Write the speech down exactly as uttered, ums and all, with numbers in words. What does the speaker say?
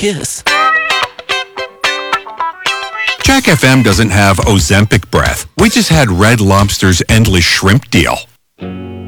kiss. Jack F M doesn't have Ozempic breath. We just had Red Lobster's endless shrimp deal.